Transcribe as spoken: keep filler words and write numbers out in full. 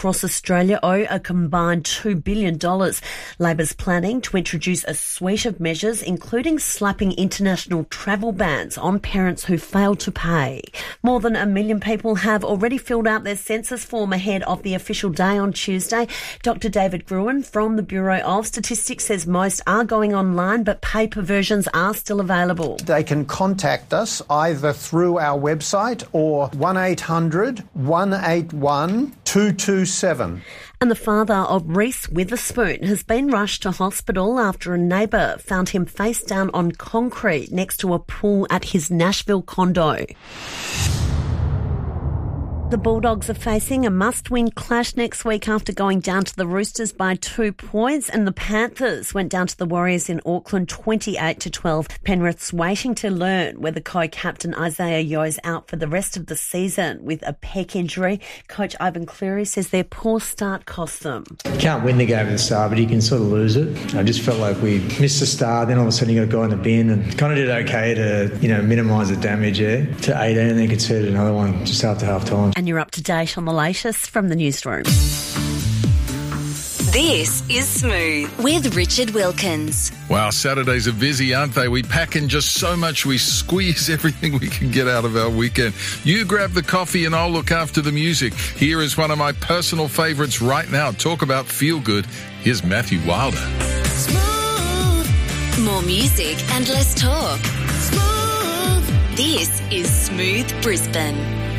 across Australia owe a combined two billion dollars. Labor's planning to introduce a suite of measures, including slapping international travel bans on parents who fail to pay. More than a million people have already filled out their census form ahead of the official day on Tuesday. Doctor David Gruen from the Bureau of Statistics says most are going online, but paper versions are still available. They can contact us either through our website or one eight hundred, one eight one, two two seven. And the father of Reese Witherspoon has been rushed to hospital after a neighbour found him face down on concrete next to a pool at his Nashville condo. The Bulldogs are facing a must-win clash next week after going down to the Roosters by two points, and the Panthers went down to the Warriors in Auckland twenty-eight to twelve. Penrith's waiting to learn whether co-captain Isaiah Yeo's out for the rest of the season with a pec injury. Coach Ivan Cleary says their poor start cost them. You can't win the game at the start, but you can sort of lose it. I just felt like we missed the start, then all of a sudden you got a guy in the bin, and kind of did okay to, you know, minimise the damage there to eighteen, and then conceded another one just after half time. And you're up to date on the latest from the newsroom. This is Smooth with Richard Wilkins. Wow, Saturdays are busy, aren't they? We pack in just so much, we squeeze everything we can get out of our weekend. You grab the coffee and I'll look after the music. Here is one of my personal favourites right now. Talk about feel good. Here's Matthew Wilder. Smooth. More music and less talk. Smooth. This is Smooth Brisbane.